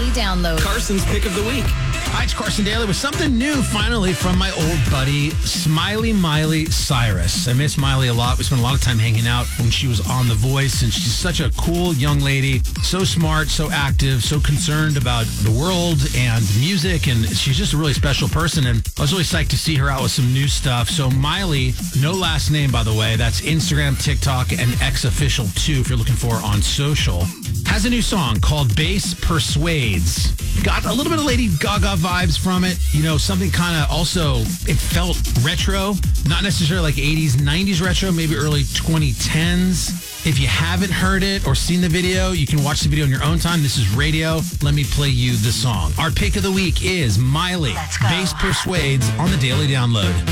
Daily Download. Carson's Pick of the Week. Hi, it's Carson Daly with something new finally from my old buddy, Smiley Miley Cyrus. I miss Miley a lot. We spent a lot of time hanging out when she was on The Voice, and she's such a cool young lady. So smart, so active, so concerned about the world and music, and she's just a really special person, and I was really psyched to see her out with some new stuff. So Miley, no last name, by the way. That's Instagram, TikTok, and X Official, too, if you're looking for her on social. Has a new song called Bass Persuades. Got a little bit of Lady Gaga vibes from it. You know, something kind of also, it felt retro. Not necessarily like 80s, 90s retro, maybe early 2010s. If you haven't heard it or seen the video, you can watch the video in your own time. This is radio. Let me play you the song. Our pick of the week is Miley, Bass Persuades on the Daily Download.